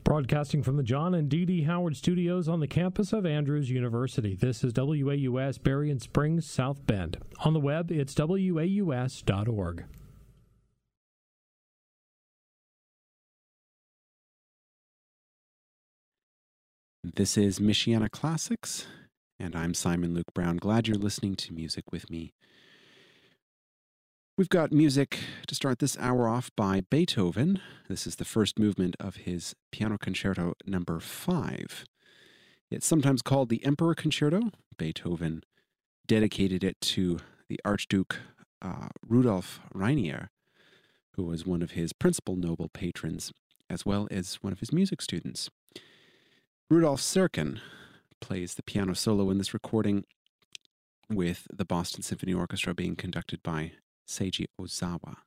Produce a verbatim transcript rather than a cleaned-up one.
Broadcasting from the John and Dee Dee Howard Studios on the campus of Andrews University, this is W A U S Berrien Springs, South Bend. On the web, it's W A U S dot org. This is Michiana Classics, and I'm Simon Luke Brown. Glad you're listening to music with me. We've got music to start this hour off by Beethoven. This is the first movement of his Piano Concerto number five. It's sometimes called the Emperor Concerto. Beethoven dedicated it to the Archduke uh, Rudolf Rainier, who was one of his principal noble patrons, as well as one of his music students. Rudolf Serkin plays the piano solo in this recording, with the Boston Symphony Orchestra being conducted by Seiji Ozawa.